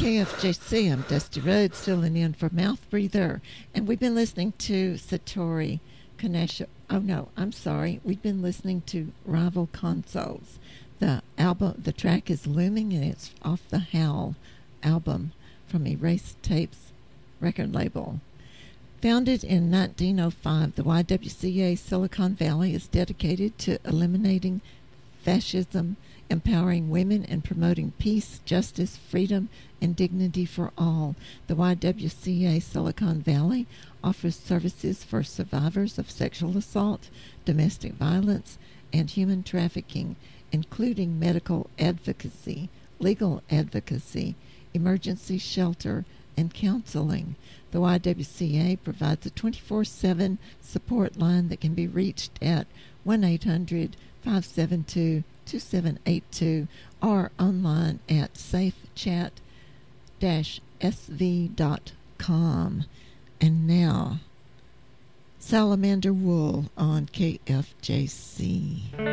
KFJC, I'm Dusty Rhodes, filling in for Mouth Breather. And we've been listening to Satori Kanesha. Oh, no, I'm sorry. We've been listening to Rival Consoles. The track is Looming, and it's off the Howl album from Erased Tapes record label. Founded in 1905, the YWCA Silicon Valley is dedicated to eliminating fascism, empowering women, and promoting peace, justice, freedom, and dignity for all. The YWCA Silicon Valley offers services for survivors of sexual assault, domestic violence, and human trafficking, including medical advocacy, legal advocacy, emergency shelter, and counseling. The YWCA provides a 24/7 support line that can be reached at 1-800-572-2782 or online at safechat-sv.com. And now, Salamander Wool on KFJC.